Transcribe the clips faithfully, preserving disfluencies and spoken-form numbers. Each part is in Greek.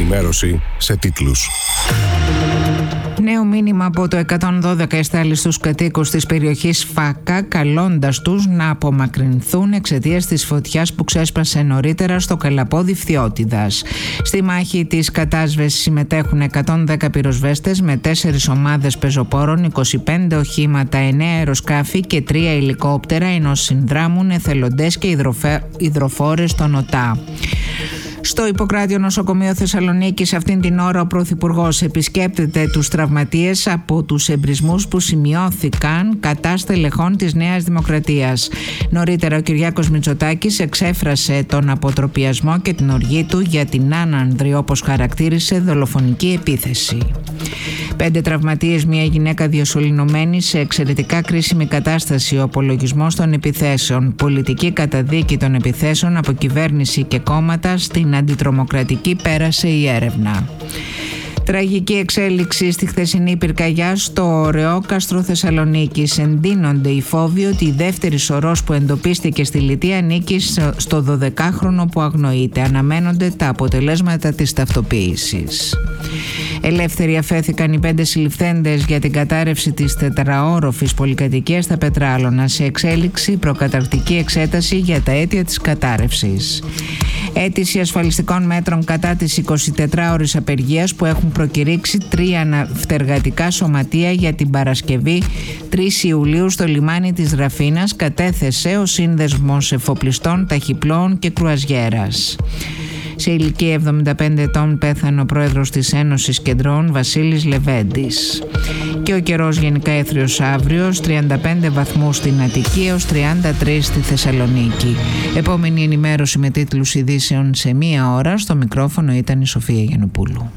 ενημέρωση σε τίτλους. Νέο μήνυμα από το εκατόν δώδεκα εστάλει στους κατοίκους της περιοχής Φάκα, καλώντας τους να απομακρυνθούν εξαιτίας της φωτιάς που ξέσπασε νωρίτερα στο Καλαπόδι Φθιώτιδας. Στη μάχη της κατάσβεσης συμμετέχουν εκατόν δέκα πυροσβέστες με τέσσερις ομάδες πεζοπόρων, είκοσι πέντε οχήματα, εννέα αεροσκάφη και τρία ελικόπτερα, ενώ συνδράμουν εθελοντές και υδροφε... υδροφόρες στον ΟΤΑ. Στο Ιπποκράτιο Νοσοκομείο Θεσσαλονίκης αυτήν την ώρα ο Πρωθυπουργός επισκέπτεται τους τραυματίες από τους εμπρισμούς που σημειώθηκαν κατά στελεχών της Νέας Δημοκρατίας. Νωρίτερα ο Κυριάκος Μητσοτάκης εξέφρασε τον αποτροπιασμό και την οργή του για την άνανδρη, όπως χαρακτήρισε, δολοφονική επίθεση. Πέντε τραυματίες, μια γυναίκα διασωληνωμένη σε εξαιρετικά κρίσιμη κατάσταση. Ο απολογισμός των επιθέσεων, πολιτική καταδίκη των επιθέσεων από κυβέρνηση και κόμματα, στην αντιτρομοκρατική πέρασε η έρευνα. Τραγική εξέλιξη στη χθεσινή πυρκαγιά στο Ωρεόκαστρο Θεσσαλονίκης. Εντείνονται οι φόβοι ότι η δεύτερη σωρός που εντοπίστηκε στη Λιτία ανήκει στο δωδεκάχρονο που αγνοείται. Αναμένονται τα αποτελέσματα της ταυτοποίησης. Ελεύθεροι αφέθηκαν οι πέντε συλληφθέντες για την κατάρρευση της τετραόροφης πολυκατοικίας στα Πετράλωνα, σε εξέλιξη προκαταρκτική εξέταση για τα αίτια της κατάρρευσης. Αίτηση ασφαλιστικών μέτρων κατά της εικοσιτετράωρης απεργίας που έχουν προκηρύξει τρία ναυτεργατικά σωματεία για την Παρασκευή τρεις Ιουλίου στο λιμάνι της Ραφίνας κατέθεσε ο Σύνδεσμος Εφοπλιστών Ταχυπλώων και Κρουαζιέρας. Σε ηλικία εβδομήντα πέντε ετών πέθανε ο πρόεδρος της Ένωσης Κεντρών, Βασίλης Λεβέντης. Και ο καιρός γενικά έθριος αύριο, τριάντα πέντε βαθμούς στην Αττική έως τριάντα τρία στη Θεσσαλονίκη. Επόμενη ενημέρωση με τίτλους ειδήσεων σε μία ώρα. Στο μικρόφωνο ήταν η Σοφία Γιαννοπούλου.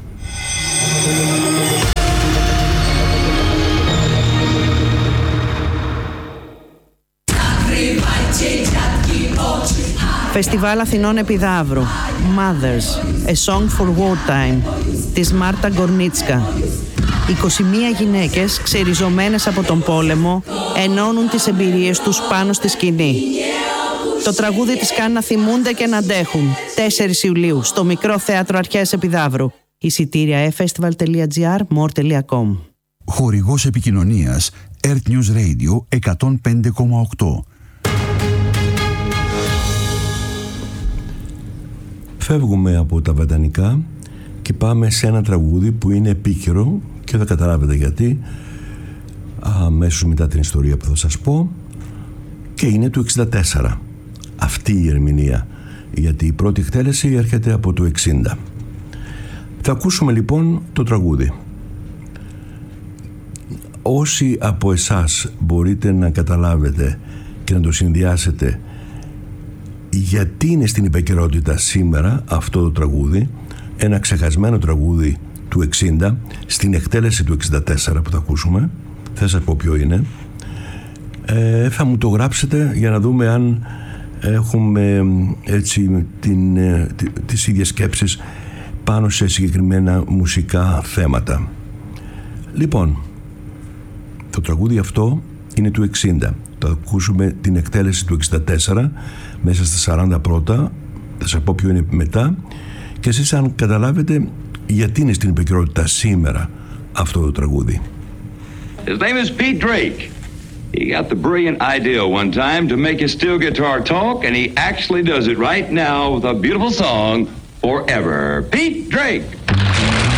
Φεστιβάλ Αθηνών Επιδαύρου, Mothers, A Song for Wartime, της Μάρτα Γκορνίτσκα. είκοσι μία γυναίκες ξεριζωμένες από τον πόλεμο ενώνουν τις εμπειρίες τους πάνω στη σκηνή. Το τραγούδι τις κάνει να θυμούνται και να αντέχουν. τέσσερις Ιουλίου στο Μικρό Θέατρο Αρχαίας Επιδαύρου. Εισιτήρια e festival τελεία gr, more τελεία com. Χορηγός επικοινωνίας Earth News Radio εκατόν πέντε κόμμα οκτώ. Φεύγουμε από τα βατανικά και πάμε σε ένα τραγούδι που είναι επίκαιρο και θα καταλάβετε γιατί αμέσως μετά την ιστορία που θα σας πω, και είναι του εξήντα τέσσερα αυτή η ερμηνεία, γιατί η πρώτη εκτέλεση έρχεται από το εξήντα. Θα ακούσουμε λοιπόν το τραγούδι. Όσοι από εσάς μπορείτε να καταλάβετε και να το συνδυάσετε γιατί είναι στην επικαιρότητα σήμερα αυτό το τραγούδι, ένα ξεχασμένο τραγούδι του εξήντα, στην εκτέλεση του εξήντα τέσσερα που θα ακούσουμε, θα σας πω ποιο είναι, ε, θα μου το γράψετε για να δούμε αν έχουμε έτσι την, τις ίδιες σκέψεις πάνω σε συγκεκριμένα μουσικά θέματα. Λοιπόν, το τραγούδι αυτό είναι του εξήντα. Θα ακούσουμε την εκτέλεση του εξήντα τέσσερα μέσα στα σαράντα πρώτα, θα σας πω ποιο είναι μετά και εσείς αν καταλάβετε γιατί είναι στην επικαιρότητα σήμερα αυτό το τραγούδι. His name is Pete Drake. He got the brilliant idea one time to make his steel guitar talk, and he actually does it right now with a beautiful song, Forever. Pete Drake.